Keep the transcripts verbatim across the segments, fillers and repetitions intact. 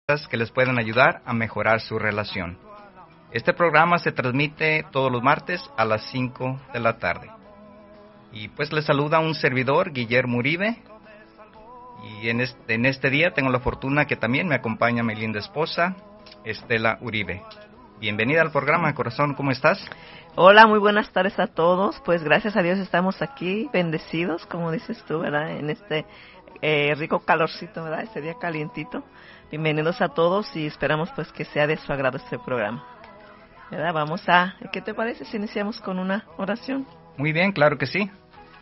que les pueden ayudar a mejorar su relación. Este programa se transmite todos los martes a las cinco de la tarde. Y pues les saluda un servidor, Guillermo Uribe. Y en este, en este día tengo la fortuna que también me acompaña mi linda esposa, Estela Uribe. Bienvenida al programa, corazón, ¿cómo estás? Hola, muy buenas tardes a todos. Pues gracias a Dios estamos aquí, bendecidos, como dices tú, ¿verdad? En este eh, rico calorcito, ¿verdad? Este día calientito. Bienvenidos a todos y esperamos pues que sea de su agrado este programa, ¿verdad? Vamos a, ¿qué te parece si iniciamos con una oración? Muy bien, claro que sí.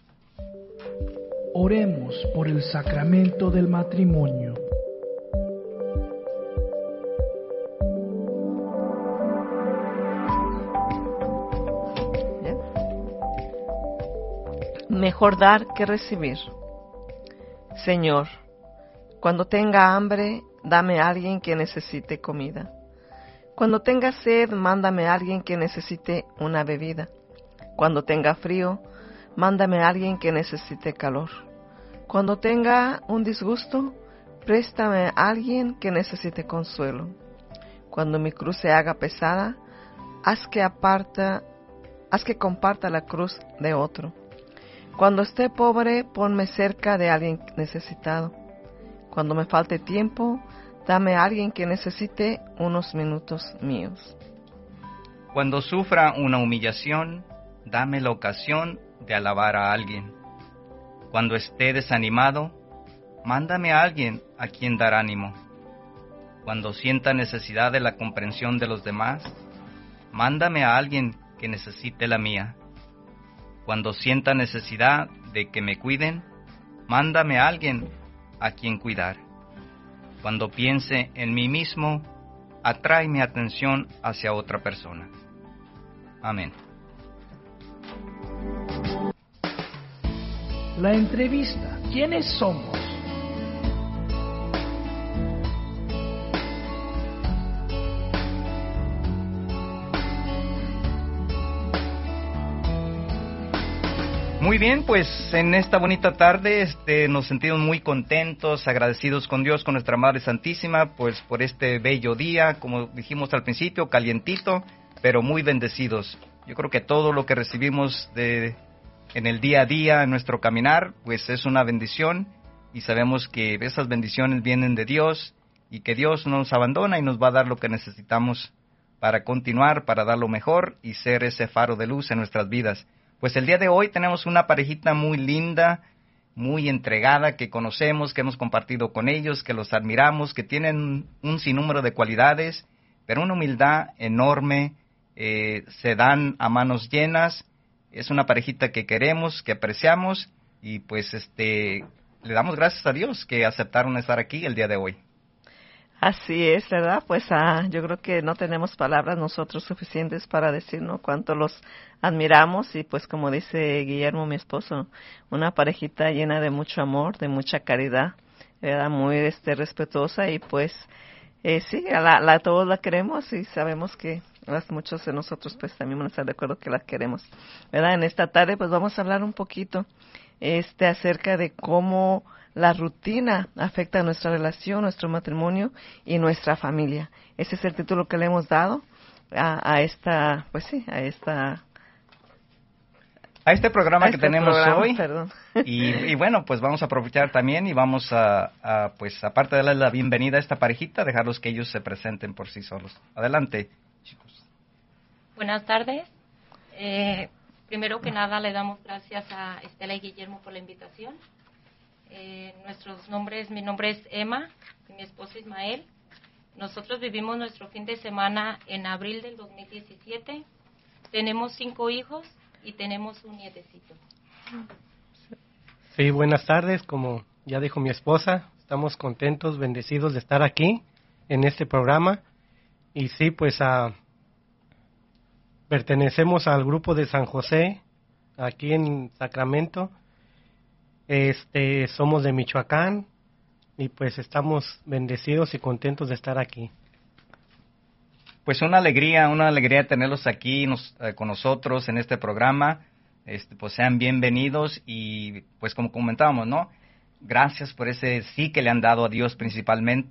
Oremos por el sacramento del matrimonio. Mejor dar que recibir. Señor, cuando tenga hambre, dame a alguien que necesite comida. Cuando tenga sed, mándame a alguien que necesite una bebida. Cuando tenga frío, mándame a alguien que necesite calor. Cuando tenga un disgusto, préstame a alguien que necesite consuelo. Cuando mi cruz se haga pesada, haz que aparta, haz que comparta la cruz de otro. Cuando esté pobre, ponme cerca de alguien necesitado. Cuando me falte tiempo, dame a alguien que necesite unos minutos míos. Cuando sufra una humillación, dame la ocasión de alabar a alguien. Cuando esté desanimado, mándame a alguien a quien dar ánimo. Cuando sienta necesidad de la comprensión de los demás, mándame a alguien que necesite la mía. Cuando sienta necesidad de que me cuiden, mándame a alguien a quien cuidar. Cuando piense en mí mismo, atrae mi atención hacia otra persona. Amén. La entrevista. ¿Quiénes somos? Muy bien, pues en esta bonita tarde este, nos sentimos muy contentos, agradecidos con Dios, con nuestra Madre Santísima, pues por este bello día, como dijimos al principio, calientito, pero muy bendecidos. Yo creo que todo lo que recibimos de, en el día a día, en nuestro caminar, pues es una bendición y sabemos que esas bendiciones vienen de Dios y que Dios no nos abandona y nos va a dar lo que necesitamos para continuar, para dar lo mejor y ser ese faro de luz en nuestras vidas. Pues el día de hoy tenemos una parejita muy linda, muy entregada, que conocemos, que hemos compartido con ellos, que los admiramos, que tienen un sinnúmero de cualidades, pero una humildad enorme, eh, se dan a manos llenas. Es una parejita que queremos, que apreciamos y pues este le damos gracias a Dios que aceptaron estar aquí el día de hoy. Así es, ¿verdad? Pues ah, yo creo que no tenemos palabras nosotros suficientes para decir, ¿no?, cuánto los admiramos y pues como dice Guillermo, mi esposo, una parejita llena de mucho amor, de mucha caridad, ¿verdad? Muy este, respetuosa y pues eh, sí, a la, la, todos la queremos y sabemos que las, muchos de nosotros pues también van a estar de acuerdo que la queremos, ¿verdad? En esta tarde pues vamos a hablar un poquito este acerca de cómo la rutina afecta a nuestra relación, nuestro matrimonio y nuestra familia. Ese es el título que le hemos dado a, a esta, pues sí, a esta... A este programa a que este tenemos programa, hoy. Perdón. Y, y bueno, pues vamos a aprovechar también y vamos a, a, pues aparte de darles la bienvenida a esta parejita, dejarlos que ellos se presenten por sí solos. Adelante, chicos. Buenas tardes. Eh, primero que nada le damos gracias a Estela y Guillermo por la invitación. Eh, nuestros nombres, mi nombre es Emma y mi esposo Ismael. Nosotros vivimos nuestro fin de semana en abril del dos mil diecisiete. Tenemos cinco hijos y tenemos un nietecito. Sí, buenas tardes. Como ya dijo mi esposa, estamos contentos, bendecidos de estar aquí en este programa. Y sí, pues a, pertenecemos al grupo de San José, aquí en Sacramento. Este, somos de Michoacán y pues estamos bendecidos y contentos de estar aquí. Pues una alegría, una alegría tenerlos aquí nos, eh, con nosotros en este programa. Este, pues sean bienvenidos y pues como comentábamos, ¿no? Gracias por ese sí que le han dado a Dios principalmente,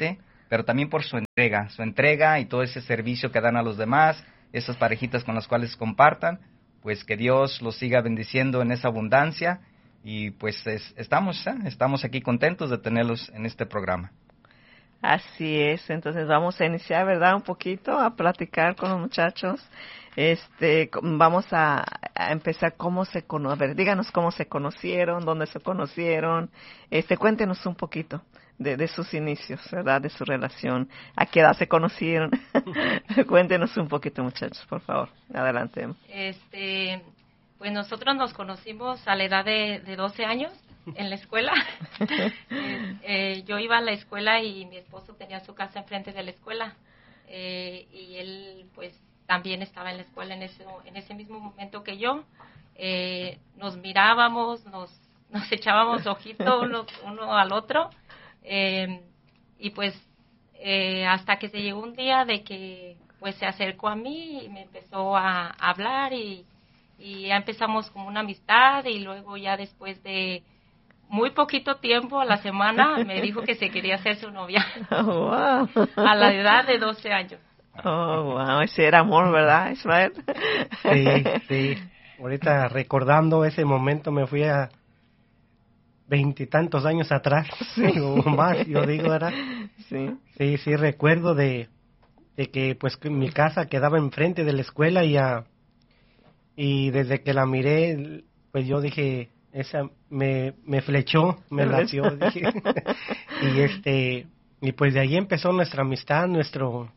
pero también por su entrega, su entrega y todo ese servicio que dan a los demás, esas parejitas con las cuales compartan, pues que Dios los siga bendiciendo en esa abundancia y pues es, estamos, ¿eh? estamos aquí contentos de tenerlos en este programa. Así es, entonces vamos a iniciar, ¿verdad? Un poquito a platicar con los muchachos. Este, vamos a, a empezar cómo se cono, a ver, díganos cómo se conocieron, dónde se conocieron, este, cuéntenos un poquito de, de sus inicios, ¿verdad? De su relación, a qué edad se conocieron. Cuéntenos un poquito, muchachos, por favor, adelante. Este, pues nosotros nos conocimos a la edad de, de doce años. En la escuela. eh, eh, yo iba a la escuela y mi esposo tenía su casa enfrente de la escuela. Eh, y él, pues, también estaba en la escuela en ese, en ese mismo momento que yo. Eh, nos mirábamos, nos, nos echábamos ojitos uno, uno al otro. Eh, y, pues, eh, hasta que se llegó un día de que, pues, se acercó a mí y me empezó a, a hablar y, y ya empezamos como una amistad y luego ya después de muy poquito tiempo, a la semana, me dijo que se quería hacer su novia. Oh, wow. A la edad de doce años. Oh, wow, ese era amor, ¿verdad, Ismael? Sí, sí. Ahorita recordando ese momento me fui a veintitantos años atrás, sí. o más, yo digo, ¿verdad? Sí. Sí, sí, recuerdo de, de que pues que mi casa quedaba enfrente de la escuela y, a, y desde que la miré, pues yo dije... esa me me flechó, me latió, dije. y este y pues de ahí empezó nuestra amistad, nuestro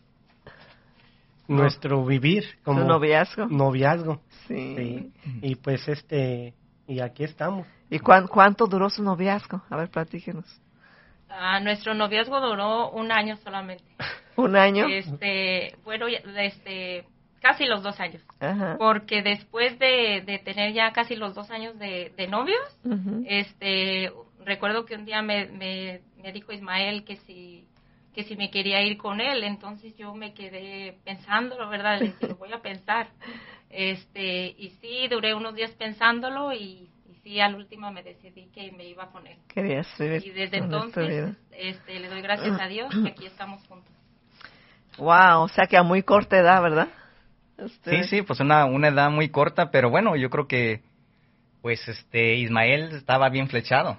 no. nuestro vivir como ¿Su noviazgo? Noviazgo. Sí. sí. Y pues este y aquí estamos. ¿Y cuán, cuánto duró su noviazgo? A ver, platíquenos. Ah, nuestro noviazgo duró un año solamente. ¿Un año? Este, bueno, este casi los dos años. Ajá. Porque después de, de tener ya casi los dos años de, de novios, uh-huh. este, recuerdo que un día me, me, me dijo Ismael que si, que si me quería ir con él, entonces yo me quedé pensándolo, ¿verdad? Le dije, lo voy a pensar. Este, y sí, duré unos días pensándolo y, y sí, al último me decidí que me iba con él. Querías vivir. Y desde entonces, este, le doy gracias a Dios que aquí estamos juntos. Wow, o sea que a muy corta edad, ¿verdad? Sí, sí, pues una, una edad muy corta, pero bueno, yo creo que pues este Ismael estaba bien flechado.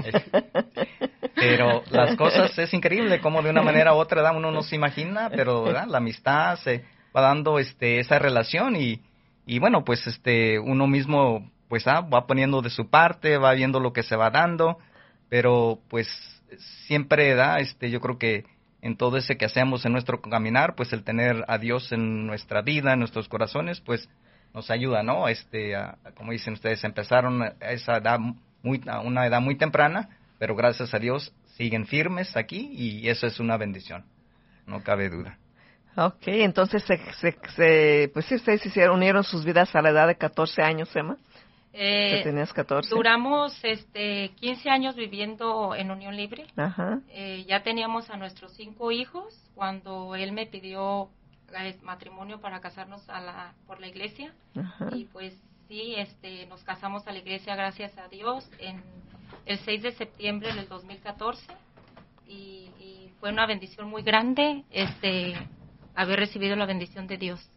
Pero las cosas es increíble como de una manera u otra uno no se imagina, pero ¿verdad? La amistad se va dando este esa relación y y bueno, pues este uno mismo pues ah, va poniendo de su parte, va viendo lo que se va dando, pero pues siempre da este yo creo que en todo ese que hacemos en nuestro caminar, pues el tener a Dios en nuestra vida, en nuestros corazones, pues nos ayuda, ¿no? Este, a, como dicen ustedes, empezaron a esa edad muy, a una edad muy temprana, pero gracias a Dios siguen firmes aquí y eso es una bendición, no cabe duda. Ok, entonces se, se, se pues sí, ustedes hicieron, unieron sus vidas a la edad de catorce años, Emma. Eh, tenías catorce. Duramos este quince años viviendo en unión libre. Ajá. Eh, ya teníamos a nuestros cinco hijos cuando él me pidió matrimonio para casarnos a la por la iglesia. Ajá. Y pues sí, este nos casamos a la iglesia gracias a Dios en el seis de septiembre del dos mil catorce y, y fue una bendición muy grande este haber recibido la bendición de Dios.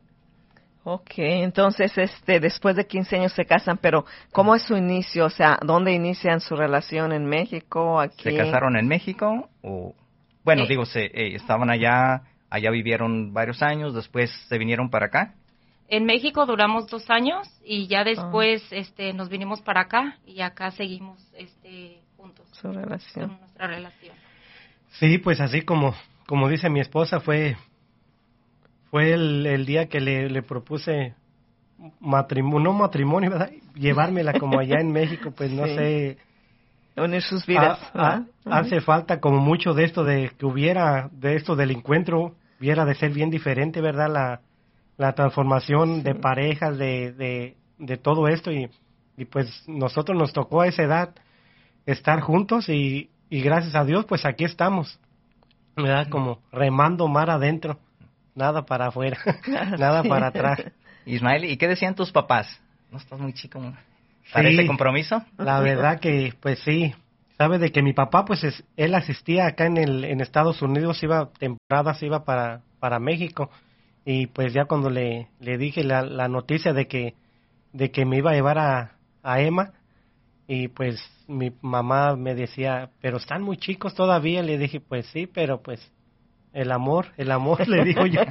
Ok, entonces, este, después de quince años se casan, pero ¿cómo es su inicio? O sea, ¿dónde inician su relación? ¿En México? ¿Aquí? ¿Se casaron en México? O, bueno, eh, digo, se, eh, estaban allá, allá vivieron varios años, después se vinieron para acá. En México duramos dos años y ya después oh. este, nos vinimos para acá y acá seguimos este, juntos. Su relación. Con nuestra relación. Sí, pues así como, como dice mi esposa, fue... Fue el, el día que le, le propuse matrimonio, no matrimonio, ¿verdad? Llevármela como allá en México, pues no sí. sé. Unir sus vidas. A, a, uh-huh. Hace falta como mucho de esto, de que hubiera, de esto del encuentro, hubiera de ser bien diferente, ¿verdad? La, la transformación sí. de parejas, de, de, de todo esto. Y, y pues nosotros nos tocó a esa edad estar juntos y, y gracias a Dios, pues aquí estamos, ¿verdad? Como remando mar adentro. Nada para afuera, nada sí. para atrás. Ismael, ¿y qué decían tus papás? No estás muy chico, ¿para sí, ese compromiso? La verdad que, pues sí, sabe de que mi papá, pues es, él asistía acá en el en Estados Unidos, iba temporadas, iba para para México, y pues ya cuando le le dije la, la noticia de que de que me iba a llevar a a Emma, y pues mi mamá me decía, pero están muy chicos todavía. Le dije, pues sí, pero pues el amor, el amor, le digo yo.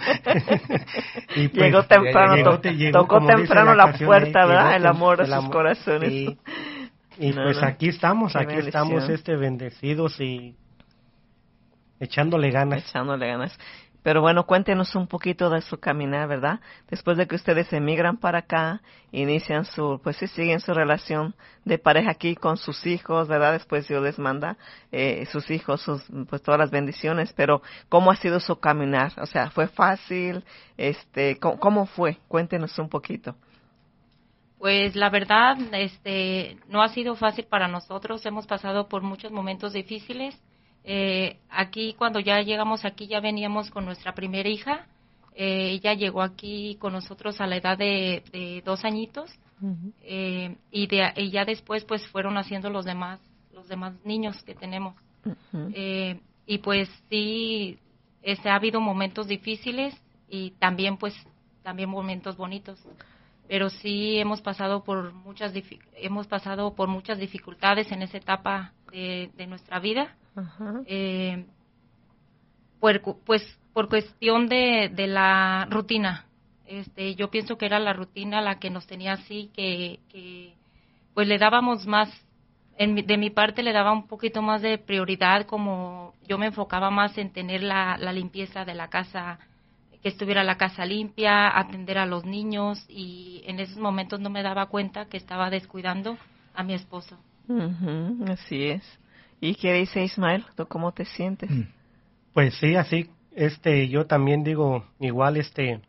Y pues, llegó temprano, llegó, to- llegó, tocó temprano la, la puerta, ahí, ¿verdad? llegó, el amor de el sus amor, corazones. sí. Y No, pues no. aquí estamos, Qué aquí bendición. estamos este bendecidos y echándole ganas. Echándole ganas. Pero bueno, cuéntenos un poquito de su caminar, ¿verdad? Después de que ustedes emigran para acá, inician su, pues sí, siguen su relación de pareja aquí con sus hijos, ¿verdad? Después Dios les manda eh, sus hijos, sus, pues todas las bendiciones. Pero ¿cómo ha sido su caminar? O sea, ¿fue fácil? Este, ¿cómo, cómo fue? Cuéntenos un poquito. Pues la verdad, este, no ha sido fácil para nosotros. Hemos pasado por muchos momentos difíciles. Eh, aquí, cuando ya llegamos aquí, ya veníamos con nuestra primera hija. Eh, ella llegó aquí con nosotros a la edad de, de dos añitos. Uh-huh. eh, y, de, y ya después, pues, fueron naciendo los demás, los demás niños que tenemos. Uh-huh. eh, y pues sí, este, ha habido momentos difíciles y también, pues, también momentos bonitos. Pero sí hemos pasado por muchas hemos pasado por muchas dificultades en esa etapa de, de nuestra vida. Uh-huh. eh, por, pues por cuestión de, de la rutina. Este, yo pienso que era la rutina la que nos tenía así, que, que pues le dábamos más, en mi, de mi parte le daba un poquito más de prioridad, como yo me enfocaba más en tener la, la limpieza de la casa, que estuviera la casa limpia, atender a los niños, y en esos momentos no me daba cuenta que estaba descuidando a mi esposo. Uh-huh, así es. ¿Y qué dice Ismael? ¿Tú cómo te sientes? Pues sí, así, este, yo también digo, igual, este,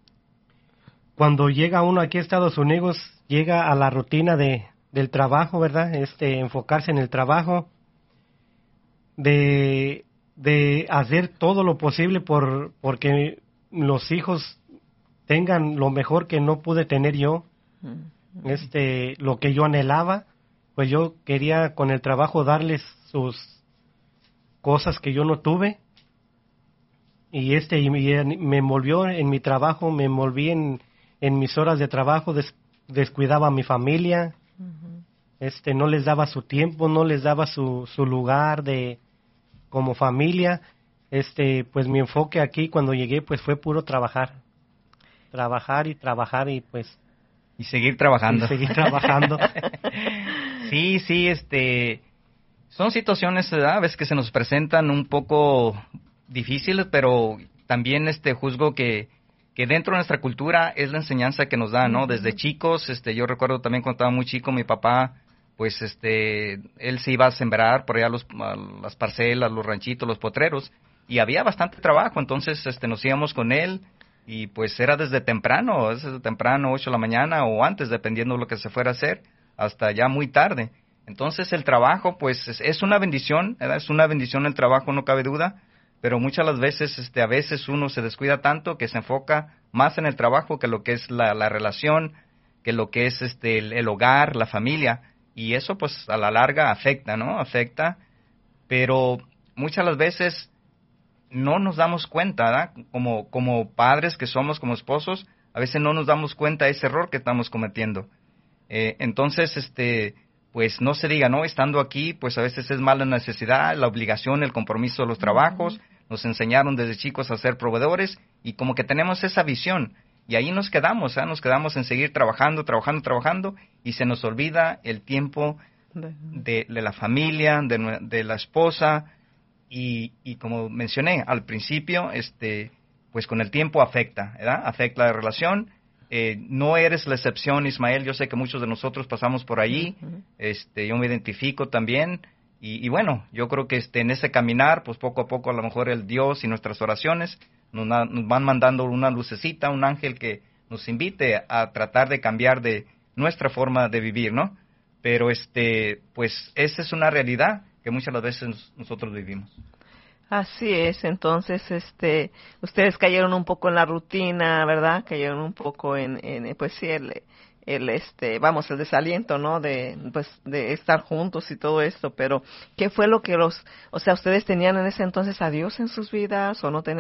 cuando llega uno aquí a Estados Unidos, llega a la rutina de, del trabajo, ¿verdad? Este, enfocarse en el trabajo, de, de hacer todo lo posible por, porque los hijos tengan lo mejor que no pude tener yo, uh-huh. este, lo que yo anhelaba, pues yo quería con el trabajo darles sus cosas que yo no tuve, y este y me envolvió en mi trabajo, me envolví en, en mis horas de trabajo, des, descuidaba a mi familia, uh-huh. este, no les daba su tiempo, no les daba su, su lugar de como familia. Este, pues mi enfoque aquí cuando llegué pues fue puro trabajar, trabajar y trabajar y pues y seguir trabajando, y seguir trabajando. Sí, sí, este, son situaciones, ¿verdad?, a veces que se nos presentan un poco difíciles, pero también este juzgo que que dentro de nuestra cultura es la enseñanza que nos da, ¿no? Uh-huh. Desde chicos, este, yo recuerdo también cuando estaba muy chico, mi papá, pues, este, él se iba a sembrar por allá los, a las parcelas, los ranchitos, los potreros, y había bastante trabajo, entonces, este, nos íbamos con él, y pues era desde temprano, desde temprano, ocho de la mañana, o antes, dependiendo de lo que se fuera a hacer, hasta ya muy tarde. Entonces, el trabajo, pues, es, es una bendición, ¿verdad? Es una bendición el trabajo, no cabe duda, pero muchas las veces, este, a veces uno se descuida tanto que se enfoca más en el trabajo que lo que es la, la relación, que lo que es este el, el hogar, la familia, y eso pues a la larga afecta, ¿no? Afecta, pero muchas las veces no nos damos cuenta, ¿verdad? Como, como padres que somos, como esposos, a veces no nos damos cuenta de ese error que estamos cometiendo. Eh, entonces, este, pues no se diga, ¿no? Estando aquí, pues a veces es más la necesidad, la obligación, el compromiso de los trabajos. Uh-huh. Nos enseñaron desde chicos a ser proveedores y como que tenemos esa visión. Y ahí nos quedamos, ¿eh? Nos quedamos en seguir trabajando, trabajando, trabajando y se nos olvida el tiempo de, de la familia, de, de la esposa. Y, y como mencioné al principio, este, pues con el tiempo afecta, ¿verdad? Afecta la relación. Eh, no eres la excepción, Ismael. Yo sé que muchos de nosotros pasamos por allí. Uh-huh. Este, yo me identifico también. Y, y bueno, yo creo que este, en ese caminar, pues poco a poco a lo mejor el Dios y nuestras oraciones nos, nos van mandando una lucecita, un ángel que nos invite a tratar de cambiar de nuestra forma de vivir, ¿no? Pero este, pues esa es una realidad que muchas las veces nosotros vivimos. Así es, entonces, este, ustedes cayeron un poco en la rutina, ¿verdad? Cayeron un poco en, en pues sí, el, el este vamos el desaliento, ¿no? De pues de estar juntos y todo esto, pero ¿qué fue lo que los, o sea, ustedes tenían en ese entonces a Dios en sus vidas o no tenían